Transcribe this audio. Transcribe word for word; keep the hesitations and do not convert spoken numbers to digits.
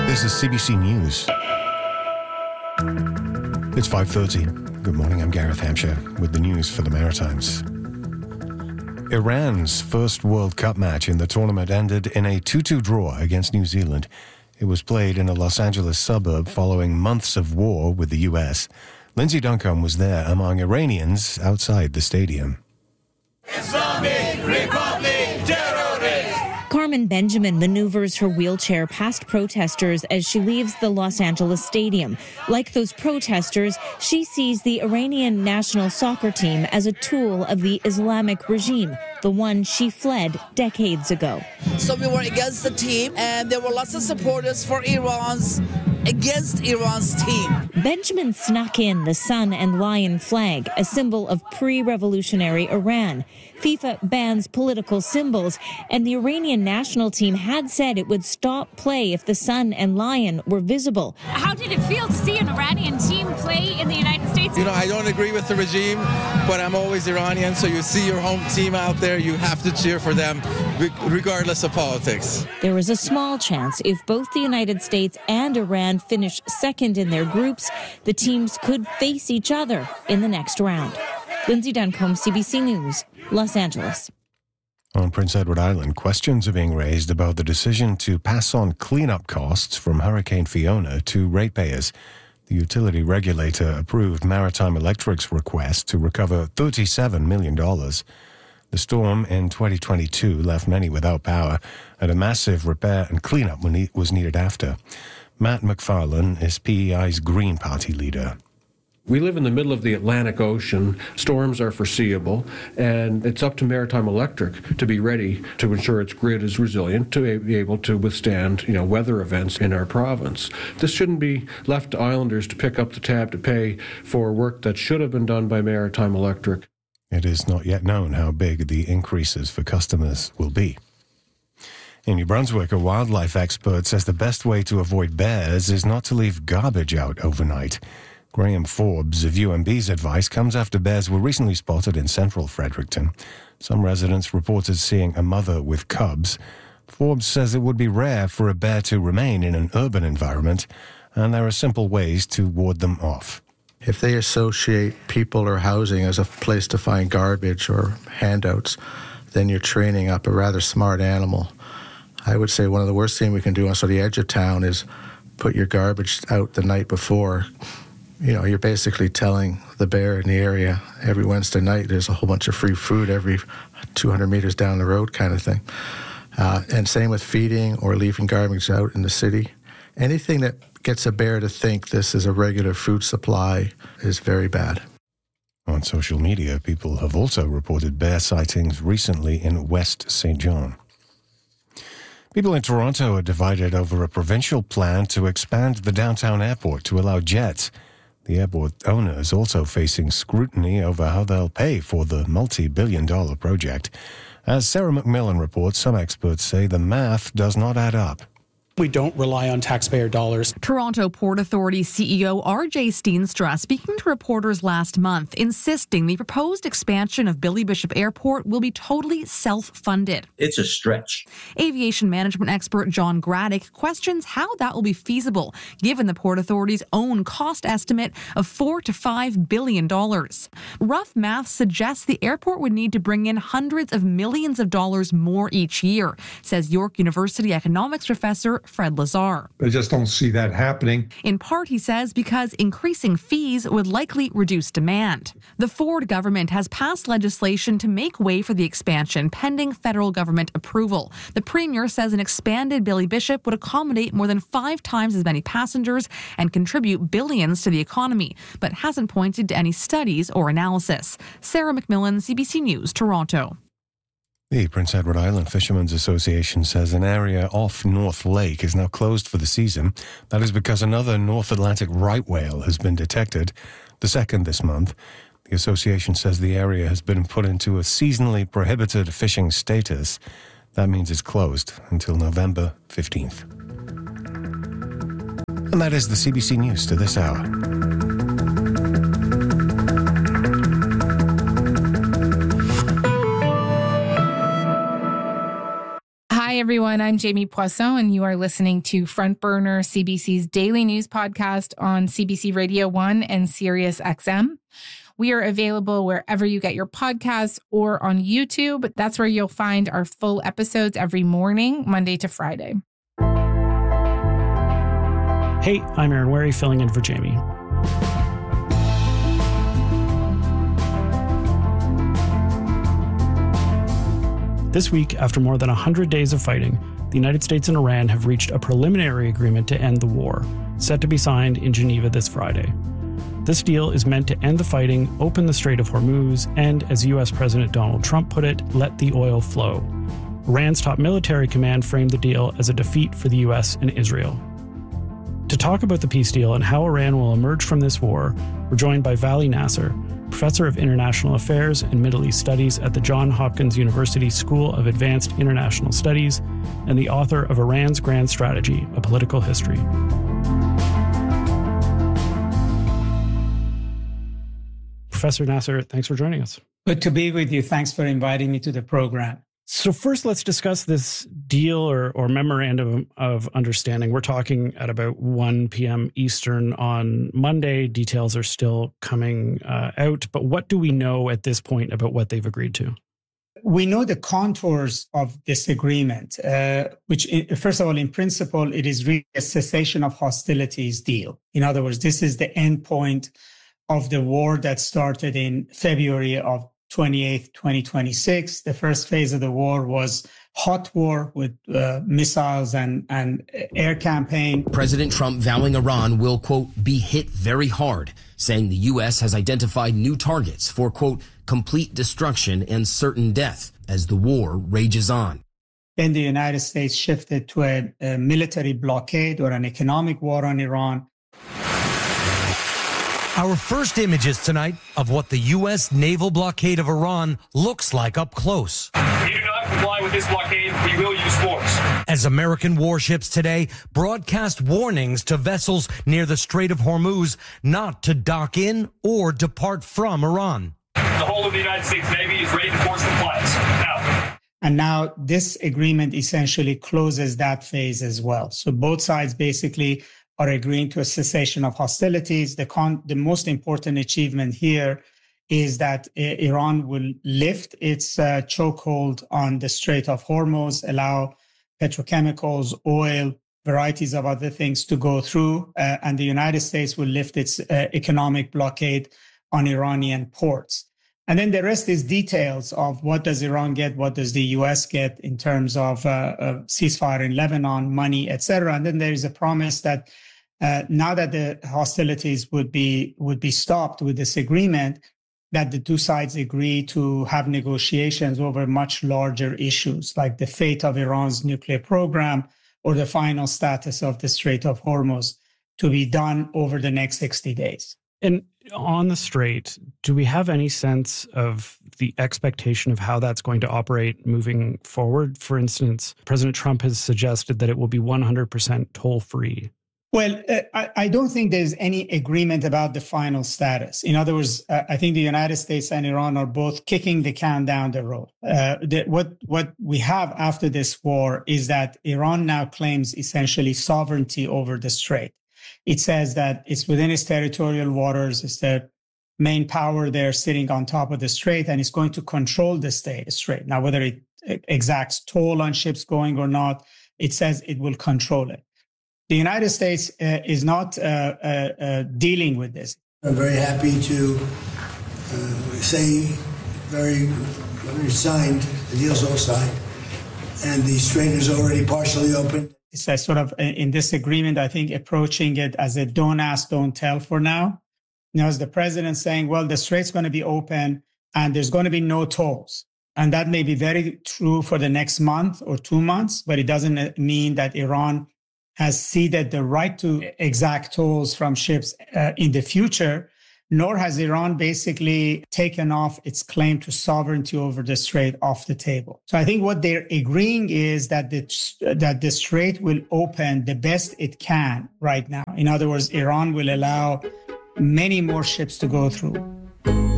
This is C B C News. It's five thirty. Good morning, I'm Gareth Hampshire with the news for the Maritimes. Iran's first World Cup match in the tournament ended in a two two draw against New Zealand. It was played in a Los Angeles suburb following months of war with the U S. Lindsay Duncombe was there among Iranians outside the stadium. Islamic Republic terrorists! Carmen Benjamin maneuvers her wheelchair past protesters as she leaves the Los Angeles stadium. Like those protesters, she sees the Iranian national soccer team as a tool of the Islamic regime, the one she fled decades ago. So we were against the team, and there were lots of supporters for Iran's against Iran's team. Benjamin snuck in the sun and lion flag, a symbol of pre-revolutionary Iran. FIFA bans political symbols, and the Iranian national team had said it would stop play if the sun and lion were visible. How did it feel to see an Iranian team play in the United States? You know, I don't agree with the regime, but I'm always Iranian, so you see your home team out there, you have to cheer for them, regardless of politics. There was a small chance if both the United States and Iran finished second in their groups, the teams could face each other in the next round. Lindsay Duncombe, C B C News, Los Angeles. On Prince Edward Island, questions are being raised about the decision to pass on cleanup costs from Hurricane Fiona to ratepayers. The utility regulator approved Maritime Electric's request to recover thirty-seven million dollars. The storm in twenty twenty-two left many without power, and a massive repair and cleanup was needed after. Matt McFarlane is P E I's Green Party leader. We live in the middle of the Atlantic Ocean. Storms are foreseeable, and it's up to Maritime Electric to be ready to ensure its grid is resilient to be able to withstand, you know, weather events in our province. This shouldn't be left to islanders to pick up the tab to pay for work that should have been done by Maritime Electric. It is not yet known how big the increases for customers will be. In New Brunswick, a wildlife expert says the best way to avoid bears is not to leave garbage out overnight. Graham Forbes of U M B's advice comes after bears were recently spotted in central Fredericton. Some residents reported seeing a mother with cubs. Forbes says it would be rare for a bear to remain in an urban environment, and there are simple ways to ward them off. If they associate people or housing as a place to find garbage or handouts, then you're training up a rather smart animal. I would say one of the worst things we can do on sort of the edge of town is put your garbage out the night before. You know, you're basically telling the bear in the area every Wednesday night there's a whole bunch of free food every two hundred meters down the road kind of thing. Uh, and same with feeding or leaving garbage out in the city. Anything that gets a bear to think this is a regular food supply is very bad. On social media, people have also reported bear sightings recently in West Saint John. People in Toronto are divided over a provincial plan to expand the downtown airport to allow jets. The airport owner is also facing scrutiny over how they'll pay for the multi-billion dollar project. As Sarah McMillan reports, some experts say the math does not add up. We don't rely on taxpayer dollars. Toronto Port Authority C E O R J Steenstra speaking to reporters last month, insisting the proposed expansion of Billy Bishop Airport will be totally self-funded. It's a stretch. Aviation management expert John Graddick questions how that will be feasible, given the Port Authority's own cost estimate of four to five billion dollars. Rough math suggests the airport would need to bring in hundreds of millions of dollars more each year, says York University economics professor Fred Lazar. I just don't see that happening. In part, he says, because increasing fees would likely reduce demand. The Ford government has passed legislation to make way for the expansion, pending federal government approval. The premier says an expanded Billy Bishop would accommodate more than five times as many passengers and contribute billions to the economy, but hasn't pointed to any studies or analysis. Sarah McMillan, C B C News, Toronto. The Prince Edward Island Fishermen's Association says an area off North Lake is now closed for the season. That is because another North Atlantic right whale has been detected, the second this month. The association says the area has been put into a seasonally prohibited fishing status. That means it's closed until November fifteenth. And that is the C B C News to this hour. Hi, everyone. everyone. I'm Jamie Poisson, and you are listening to Front Burner, C B C's daily news podcast on C B C Radio one and Sirius X M. We are available wherever you get your podcasts or on YouTube. That's where you'll find our full episodes every morning, Monday to Friday. Hey, I'm Aaron Wary, filling in for Jamie. This week, after more than one hundred days of fighting, the United States and Iran have reached a preliminary agreement to end the war, set to be signed in Geneva this Friday. This deal is meant to end the fighting, open the Strait of Hormuz, and, as U S President Donald Trump put it, let the oil flow. Iran's top military command framed the deal as a defeat for the U S and Israel. To talk about the peace deal and how Iran will emerge from this war, we're joined by Vali Nasser, Professor of International Affairs and Middle East Studies at the Johns Hopkins University School of Advanced International Studies and the author of Iran's Grand Strategy, A Political History. Professor Nasser, thanks for joining us. Good to be with you. Thanks for inviting me to the program. So first, let's discuss this deal or, or memorandum of understanding. We're talking at about one p.m. Eastern on Monday. Details are still coming uh, out. But what do we know at this point about what they've agreed to? We know the contours of this agreement, uh, which, first of all, in principle, it is really a cessation of hostilities deal. In other words, this is the end point of the war that started in February of twenty-eighth, twenty twenty-six. The first phase of the war was hot war with uh, missiles and, and air campaign. President Trump vowing Iran will, quote, be hit very hard, saying the U S has identified new targets for, quote, complete destruction and certain death as the war rages on. Then the United States shifted to a, a military blockade or an economic war on Iran. Our first images tonight of what the U S naval blockade of Iran looks like up close. If you do not comply with this blockade, we will use force. As American warships today broadcast warnings to vessels near the Strait of Hormuz not to dock in or depart from Iran. The whole of the United States Navy is ready to force compliance. Now. And now this agreement essentially closes that phase as well. So both sides basically are agreeing to a cessation of hostilities. The, con- the most important achievement here is that uh, Iran will lift its uh, chokehold on the Strait of Hormuz, allow petrochemicals, oil, varieties of other things to go through, uh, and the United States will lift its uh, economic blockade on Iranian ports. And then the rest is details of what does Iran get, what does the U S get in terms of uh, a ceasefire in Lebanon, money, et cetera. And then there is a promise that Uh, now that the hostilities would be would be stopped with this agreement, that the two sides agree to have negotiations over much larger issues like the fate of Iran's nuclear program or the final status of the Strait of Hormuz to be done over the next sixty days. And on the Strait, do we have any sense of the expectation of how that's going to operate moving forward? For instance, President Trump has suggested that it will be one hundred percent toll-free. Well, uh, I, I don't think there's any agreement about the final status. In other words, uh, I think the United States and Iran are both kicking the can down the road. Uh, the, what what we have after this war is that Iran now claims essentially sovereignty over the Strait. It says that it's within its territorial waters, it's the main power there sitting on top of the Strait, and it's going to control the Strait. Now, whether it exacts toll on ships going or not, it says it will control it. The United States uh, is not uh, uh, uh, dealing with this. I'm very happy to uh, say very, very signed, the deal's all signed, and the Strait is already partially open. It's a sort of, in this agreement, I think, approaching it as a don't ask, don't tell for now. You know, as the president saying, well, the Strait's going to be open and there's going to be no tolls. And that may be very true for the next month or two months, but it doesn't mean that Iran has ceded the right to exact tolls from ships uh, in the future, nor has Iran basically taken off its claim to sovereignty over the Strait off the table. So I think what they're agreeing is that the, that the Strait will open the best it can right now. In other words, Iran will allow many more ships to go through.